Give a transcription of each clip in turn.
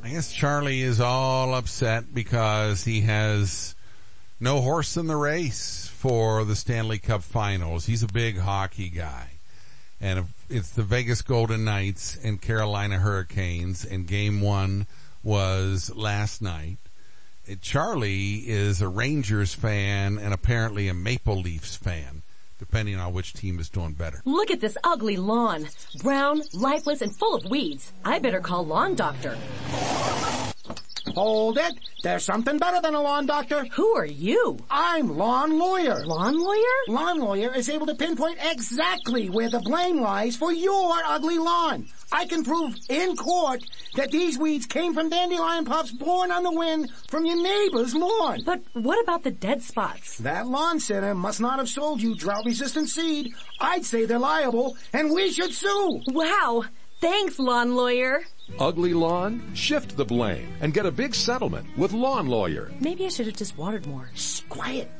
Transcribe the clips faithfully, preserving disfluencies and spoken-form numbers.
I guess Charlie is all upset because he has no horse in the race for the Stanley Cup Finals. He's a big hockey guy. And it's the Vegas Golden Knights and Carolina Hurricanes, and game one was last night. Charlie is a Rangers fan and apparently a Maple Leafs fan, depending on which team is doing better. Look at this ugly lawn. Brown, lifeless, and full of weeds. I better call Lawn Doctor. Hold it. There's something better than a lawn doctor. Who are you? I'm Lawn Lawyer. Lawn Lawyer? Lawn Lawyer is able to pinpoint exactly where the blame lies for your ugly lawn. I can prove in court that these weeds came from dandelion pups born on the wind from your neighbor's lawn. But what about the dead spots? That lawn center must not have sold you drought-resistant seed. I'd say they're liable, and we should sue. Wow. Thanks, Lawn Lawyer. Ugly lawn? Shift the blame and get a big settlement with Lawn Lawyer. Maybe I should have just watered more. Shh, quiet.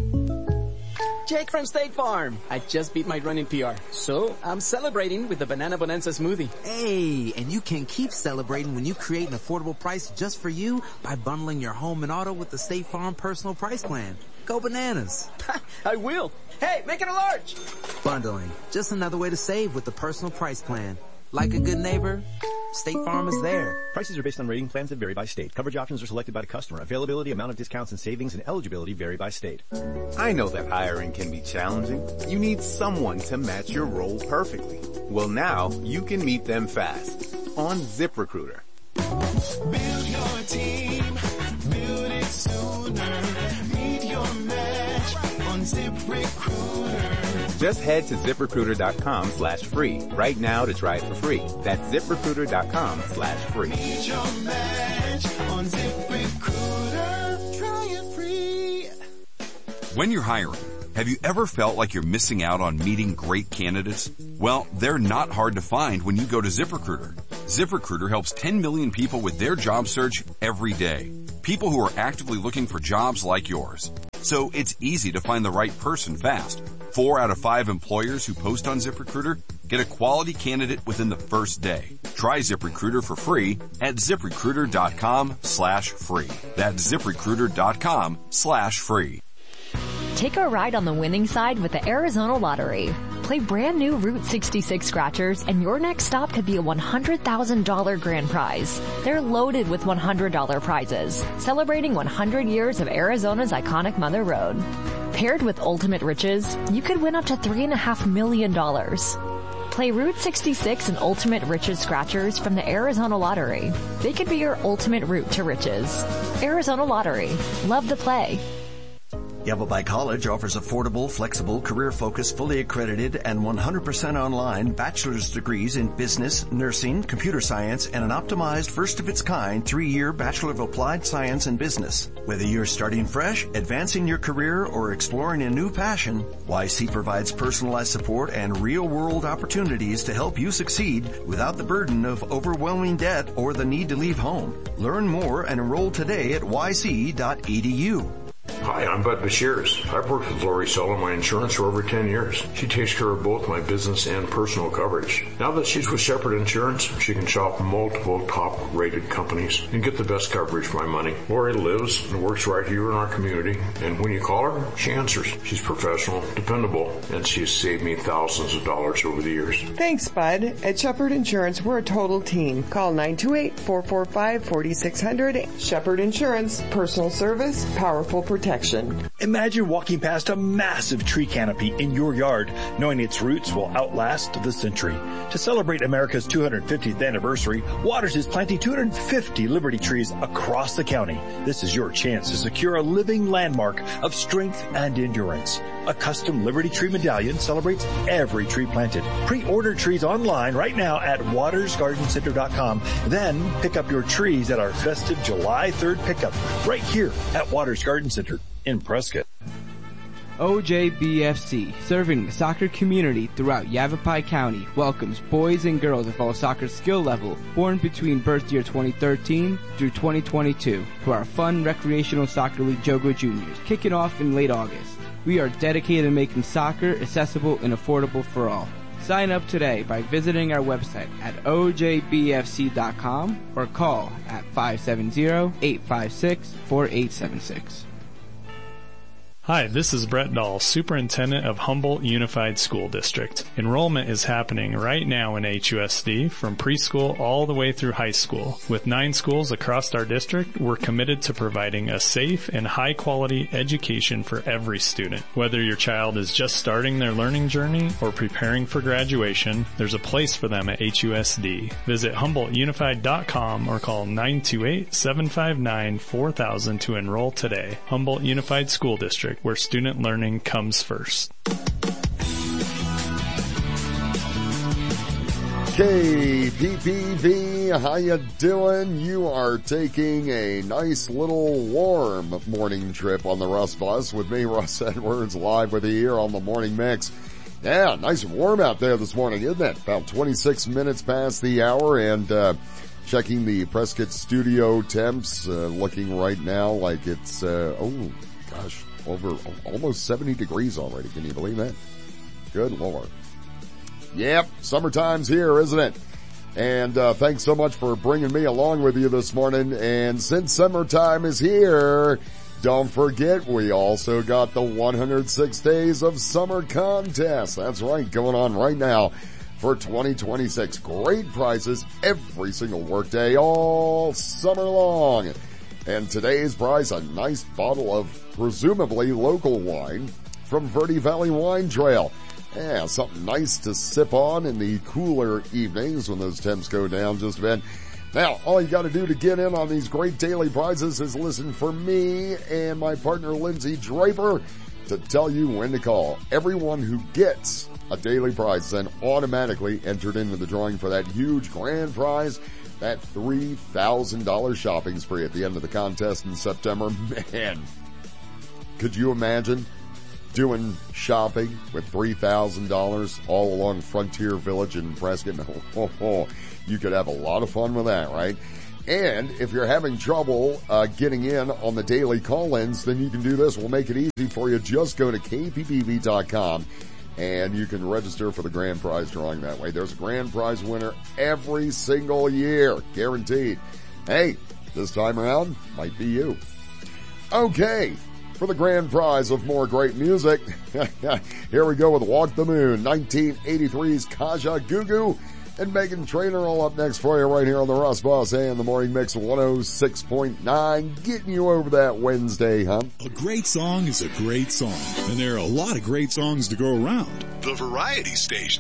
Jake from State Farm. I just beat my running P R, so I'm celebrating with the Banana Bonanza smoothie. Hey, and you can keep celebrating when you create an affordable price just for you by bundling your home and auto with the State Farm Personal Price Plan. Go bananas. I will. Hey, make it a large. Bundling. Just another way to save with the Personal Price Plan. Like a good neighbor, State Farm is there. Prices are based on rating plans that vary by state. Coverage options are selected by the customer. Availability, amount of discounts and savings, and eligibility vary by state. I know that hiring can be challenging. You need someone to match your role perfectly. Well, now you can meet them fast on ZipRecruiter. Build your team, build it sooner. Meet your match on ZipRecruiter. Just head to ZipRecruiter.com slash free right now to try it for free. That's ZipRecruiter.com slash free. Meet your match on ZipRecruiter. Try it free. When you're hiring, have you ever felt like you're missing out on meeting great candidates? Well, they're not hard to find when you go to ZipRecruiter. ZipRecruiter helps ten million people with their job search every day. People who are actively looking for jobs like yours. So it's easy to find the right person fast. Four out of five employers who post on ZipRecruiter get a quality candidate within the first day. Try ZipRecruiter for free at ZipRecruiter.com slash free. That's ZipRecruiter.com slash free. Take a ride on the winning side with the Arizona Lottery. Play brand new Route sixty-six scratchers and your next stop could be a one hundred thousand dollars grand prize. They're loaded with one hundred dollars prizes, celebrating one hundred years of Arizona's iconic Mother Road. Paired with Ultimate Riches, you could win up to three point five million dollars. Play Route sixty-six and Ultimate Riches scratchers from the Arizona Lottery. They could be your ultimate route to riches. Arizona Lottery. Love to play. Yavapai College offers affordable, flexible, career-focused, fully accredited, and one hundred percent online bachelor's degrees in business, nursing, computer science, and an optimized first-of-its-kind three-year Bachelor of Applied Science in Business. Whether you're starting fresh, advancing your career, or exploring a new passion, Y C provides personalized support and real-world opportunities to help you succeed without the burden of overwhelming debt or the need to leave home. Learn more and enroll today at y c dot e d u. Hi, I'm Bud Bashirs. I've worked with Lori Sell my insurance for over ten years. She takes care of both my business and personal coverage. Now that she's with Shepherd Insurance, she can shop multiple top-rated companies and get the best coverage for my money. Lori lives and works right here in our community, and when you call her, she answers. She's professional, dependable, and she has saved me thousands of dollars over the years. Thanks, Bud. At Shepherd Insurance, we're a total team. Call nine two eight, four four five, four six zero zero. Shepherd Insurance. Personal service, powerful protection. Imagine walking past a massive tree canopy in your yard, knowing its roots will outlast the century. To celebrate America's two hundred fiftieth anniversary, Waters is planting two hundred fifty Liberty trees across the county. This is your chance to secure a living landmark of strength and endurance. A custom Liberty Tree medallion celebrates every tree planted. Pre-order trees online right now at waters garden center dot com. Then pick up your trees at our festive July third pickup right here at Waters Garden Center in Prescott. O J B F C, serving the soccer community throughout Yavapai County, welcomes boys and girls of all soccer skill level born between birth year twenty thirteen through twenty twenty-two to our fun recreational soccer league Jogo Juniors, kicking off in late August. We are dedicated to making soccer accessible and affordable for all. Sign up today by visiting our website at O J B F C dot com or call at five seven zero, eight five six, four eight seven six. Hi, this is Brett Dahl, Superintendent of Humboldt Unified School District. Enrollment is happening right now in H U S D from preschool all the way through high school. With nine schools across our district, we're committed to providing a safe and high-quality education for every student. Whether your child is just starting their learning journey or preparing for graduation, there's a place for them at H U S D. Visit Humboldt Unified dot com or call nine two eight, seven five nine, four thousand to enroll today. Humboldt Unified School District, where student learning comes first. K P P V, how you doing? You are taking a nice little warm morning trip on the Russ Bus with me, Russ Edwards, live with you here on the Morning Mix. Yeah, nice and warm out there this morning, isn't it? About twenty-six minutes past the hour, and uh checking the Prescott studio temps, uh, looking right now like it's, uh oh gosh, over almost seventy degrees already. Can you believe that? Good Lord. Yep, summertime's here, isn't it? And uh thanks so much for bringing me along with you this morning. And since summertime is here, don't forget we also got the one hundred six Days of Summer contest. That's right, going on right now for twenty twenty-six. Great prizes every single workday all summer long. And today's prize, a nice bottle of presumably local wine from Verde Valley Wine Trail. Yeah, something nice to sip on in the cooler evenings when those temps go down just a bit. Now, all you gotta do to get in on these great daily prizes is listen for me and my partner Lindsay Draper to tell you when to call. Everyone who gets a daily prize is then automatically entered into the drawing for that huge grand prize, that three thousand dollars shopping spree at the end of the contest in September. Man, could you imagine doing shopping with three thousand dollars all along Frontier Village in Prescott? Oh, oh, you could have a lot of fun with that, right? And if you're having trouble uh getting in on the daily call-ins, then you can do this. We'll make it easy for you. Just go to K P P V dot com and you can register for the grand prize drawing that way. There's a grand prize winner every single year, guaranteed. Hey, this time around, might be you. Okay, for the grand prize of more great music, here we go with Walk the Moon, nineteen eighty-three's Kaja Gugu, and Megan Trainor all up next for you right here on the Russ Boss and the Morning Mix one oh six point nine, getting you over that Wednesday hump. A great song is a great song, and there are a lot of great songs to go around. The Variety Station.